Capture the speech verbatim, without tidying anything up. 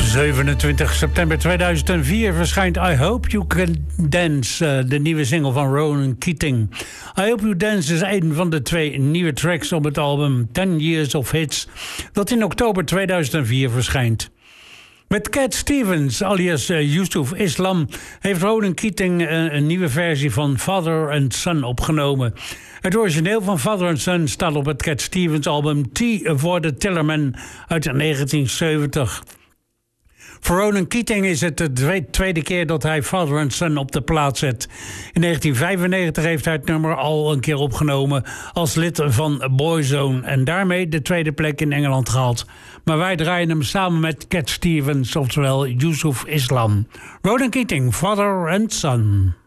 zevenentwintig september tweeduizend vier verschijnt I Hope You Can Dance, uh, de nieuwe single van Ronan Keating. I Hope You Dance is een van de twee nieuwe tracks op het album ten years of Hits, dat in oktober tweeduizend vier verschijnt. Met Cat Stevens, alias uh, Yusuf Islam, heeft Ronan Keating uh, een nieuwe versie van Father and Son opgenomen. Het origineel van Father and Son staat op het Cat Stevens album Tea for the Tillerman uit negentien zeventig. Voor Ronan Keating is het de tweede keer dat hij Father and Son op de plaat zet. In negentien vijfennegentig heeft hij het nummer al een keer opgenomen als lid van Boyzone en daarmee de tweede plek in Engeland gehaald. Maar wij draaien hem samen met Cat Stevens, oftewel Yusuf Islam. Ronan Keating, Father and Son.